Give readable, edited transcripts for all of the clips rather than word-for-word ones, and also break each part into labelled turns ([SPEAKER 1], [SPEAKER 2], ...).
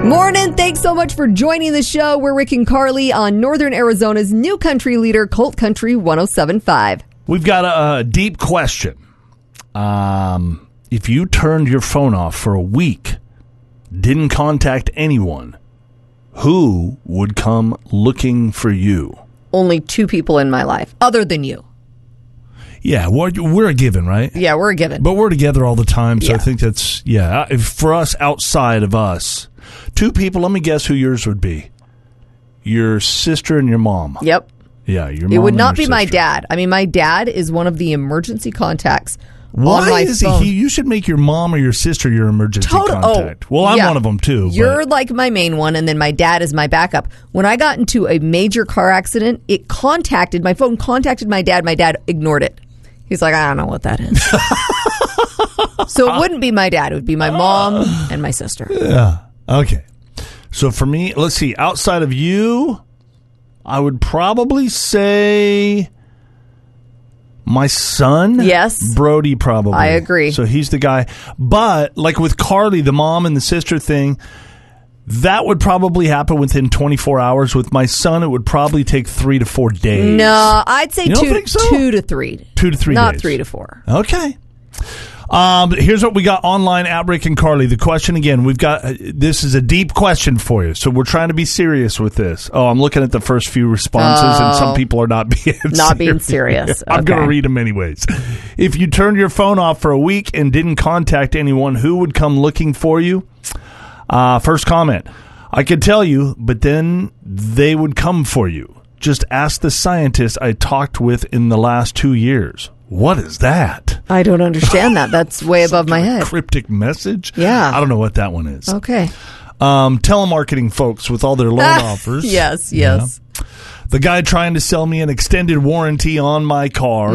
[SPEAKER 1] Morning. Thanks so much for joining the show. We're Rick and Carly on Northern Arizona's new country leader, Colt Country 107.5.
[SPEAKER 2] We've got a deep question. If you turned your phone off for a week, didn't contact anyone, who would come looking for you?
[SPEAKER 1] Only 2 people in my life, other than you.
[SPEAKER 2] Yeah, we're a given, right?
[SPEAKER 1] Yeah, we're a given.
[SPEAKER 2] But we're together all the time, so
[SPEAKER 1] Yeah.
[SPEAKER 2] I think that's, for us, outside of us. 2 people, let me guess who yours would be. Your sister and your mom.
[SPEAKER 1] Yep.
[SPEAKER 2] Yeah, your mom.
[SPEAKER 1] It would not
[SPEAKER 2] and
[SPEAKER 1] be
[SPEAKER 2] your
[SPEAKER 1] my
[SPEAKER 2] sister.
[SPEAKER 1] dad. I mean, my dad is one of the emergency contacts
[SPEAKER 2] Why
[SPEAKER 1] on my
[SPEAKER 2] is
[SPEAKER 1] phone.
[SPEAKER 2] he? You should make your mom or your sister your emergency contact. Well, I'm
[SPEAKER 1] yeah.
[SPEAKER 2] one of them, too.
[SPEAKER 1] You're like my main one, and then my dad is my backup. When I got into a major car accident, my phone contacted my dad. My dad ignored it. He's like, I don't know what that is. So it wouldn't be my dad. It would be my mom and my sister.
[SPEAKER 2] Yeah. Okay. So for me, let's see. Outside of you, I would probably say my son.
[SPEAKER 1] Yes.
[SPEAKER 2] Brody, probably.
[SPEAKER 1] I agree.
[SPEAKER 2] So he's the guy. But like with Carly, the mom and the sister thing, that would probably happen within 24 hours. With my son, it would probably take 3 to 4 days.
[SPEAKER 1] No, I'd say
[SPEAKER 2] You don't think so?
[SPEAKER 1] 2 to 3.
[SPEAKER 2] 2 to 3
[SPEAKER 1] Not
[SPEAKER 2] days.
[SPEAKER 1] 3 to 4.
[SPEAKER 2] Okay. Here's what we got online at Rick and Carly. The question again, we've got, this is a deep question for you, so we're trying to be serious with this. Oh, I'm looking at the first few responses, and some people are not being serious. I'm going to read them anyways. If you turned your phone off for a week and didn't contact anyone, who would come looking for you? First comment, I could tell you, but then they would come for you. Just ask the scientist I talked with in the last 2 years. What is that?
[SPEAKER 1] I don't understand that. That's way above my head.
[SPEAKER 2] Cryptic message?
[SPEAKER 1] Yeah.
[SPEAKER 2] I don't know what that one is.
[SPEAKER 1] Okay.
[SPEAKER 2] Telemarketing folks with all their loan offers.
[SPEAKER 1] Yes.
[SPEAKER 2] Yeah. The guy trying to sell me an extended warranty on my car.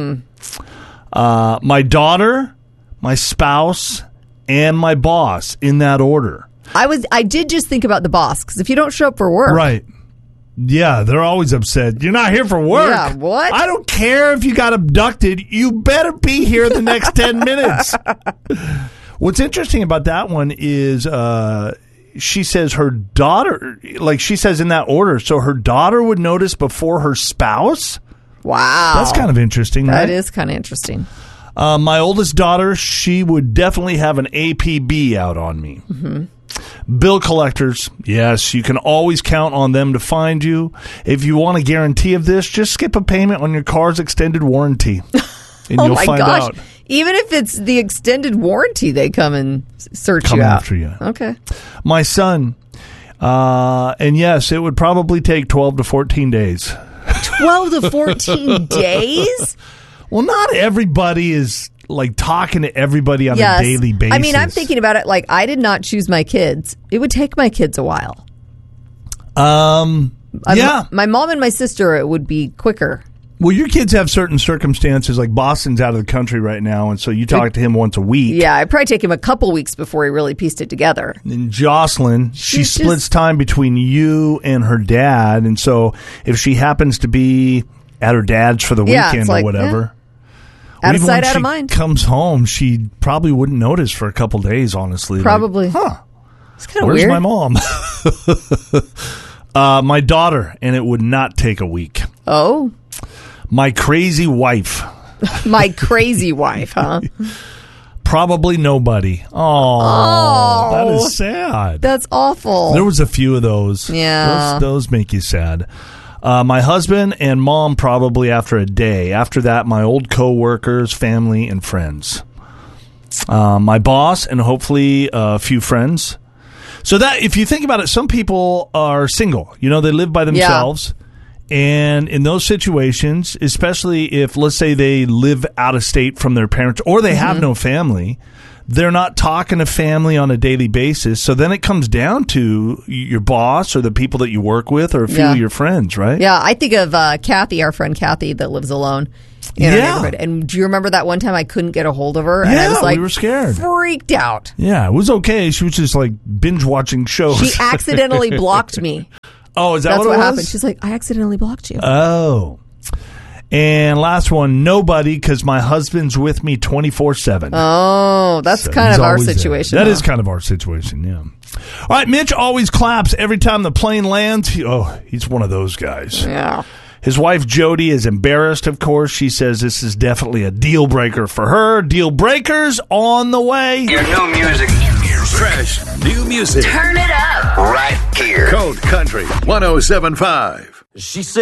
[SPEAKER 2] Mm-hmm. My daughter, my spouse, and my boss, in that order.
[SPEAKER 1] I did just think about the boss, because if you don't show up for work.
[SPEAKER 2] Right. Yeah, they're always upset. You're not here for work.
[SPEAKER 1] Yeah, what?
[SPEAKER 2] I don't care if you got abducted. You better be here the next 10 minutes. What's interesting about that one is she says her daughter, like she says in that order, so her daughter would notice before her spouse?
[SPEAKER 1] Wow.
[SPEAKER 2] That's kind of interesting, right?
[SPEAKER 1] That is kind of interesting.
[SPEAKER 2] My oldest daughter, she would definitely have an APB out on me. Mm-hmm. Bill collectors, yes, you can always count on them to find you. If you want a guarantee of this, just skip a payment on your car's extended warranty, and you'll find out.
[SPEAKER 1] Even if it's the extended warranty, they come and search
[SPEAKER 2] Come
[SPEAKER 1] you out.
[SPEAKER 2] after you.
[SPEAKER 1] Okay.
[SPEAKER 2] My son, and yes, it would probably take 12 to 14 days.
[SPEAKER 1] 12 to 14 days?
[SPEAKER 2] Well, not everybody is like talking to everybody on a daily basis.
[SPEAKER 1] I mean, I'm thinking about it like I did not choose my kids. It would take my kids a while.
[SPEAKER 2] Yeah.
[SPEAKER 1] My mom and my sister, it would be quicker.
[SPEAKER 2] Well, your kids have certain circumstances, like Boston's out of the country right now, and so you talk to him once a week.
[SPEAKER 1] Yeah, I'd probably take him a couple weeks before he really pieced it together.
[SPEAKER 2] And Jocelyn, she
[SPEAKER 1] She's
[SPEAKER 2] splits time between you and her dad, and so if she happens to be at her dad's for the weekend
[SPEAKER 1] like,
[SPEAKER 2] or whatever...
[SPEAKER 1] Out of
[SPEAKER 2] even
[SPEAKER 1] sight,
[SPEAKER 2] when
[SPEAKER 1] out of
[SPEAKER 2] she
[SPEAKER 1] mind.
[SPEAKER 2] Comes home, she probably wouldn't notice for a couple days, honestly.
[SPEAKER 1] Probably.
[SPEAKER 2] Like,
[SPEAKER 1] It's kind of
[SPEAKER 2] where's
[SPEAKER 1] weird.
[SPEAKER 2] my mom? My daughter, and it would not take a week.
[SPEAKER 1] Oh.
[SPEAKER 2] My crazy wife.
[SPEAKER 1] My crazy wife, huh?
[SPEAKER 2] Probably nobody. Oh, that is sad.
[SPEAKER 1] That's awful.
[SPEAKER 2] There was a few of those.
[SPEAKER 1] Yeah.
[SPEAKER 2] Those make you sad. My husband and mom probably after a day. After that, my old co-workers, family, and friends. My boss and hopefully a few friends. So that, if you think about it, some people are single. You know, they live by themselves. Yeah. And in those situations, especially if, let's say, they live out of state from their parents or they have no family, they're not talking to family on a daily basis. So then it comes down to your boss or the people that you work with or a few of your friends, right?
[SPEAKER 1] Yeah, I think of Kathy, our friend Kathy, that lives alone in our neighborhood. And do you remember that one time I couldn't get a hold of her? And I was like,
[SPEAKER 2] we were scared.
[SPEAKER 1] Freaked out.
[SPEAKER 2] Yeah, it was okay. She was just like binge watching shows.
[SPEAKER 1] She accidentally blocked me.
[SPEAKER 2] Oh, is that
[SPEAKER 1] That's
[SPEAKER 2] what it was?
[SPEAKER 1] happened. She's like, I accidentally blocked you.
[SPEAKER 2] Oh. And last one, nobody, because my husband's with me 24/7.
[SPEAKER 1] Oh, that's kind of our situation.
[SPEAKER 2] That is kind of our situation, yeah. All right, Mitch always claps every time the plane lands. He's one of those guys.
[SPEAKER 1] Yeah.
[SPEAKER 2] His wife, Jody, is embarrassed, of course. She says this is definitely a deal breaker for her. Deal breakers on the way.
[SPEAKER 3] Your new music.
[SPEAKER 4] Fresh new music.
[SPEAKER 3] Turn it up. Right here.
[SPEAKER 4] Cold Country 107.5.
[SPEAKER 3] She said.